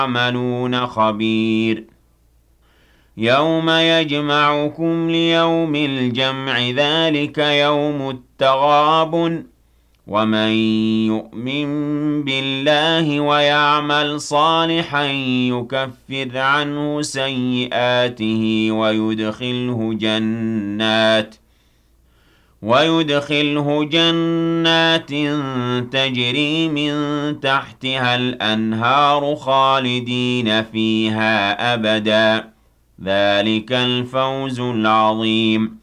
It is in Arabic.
تعملون خبير يوم يجمعكم ليوم الجمع ذلك يوم التغابن ومن يؤمن بالله ويعمل صالحا يكفر عنه سيئاته ويدخله جنات تجري من تحتها الأنهار خالدين فيها أبدا ذلك الفوز العظيم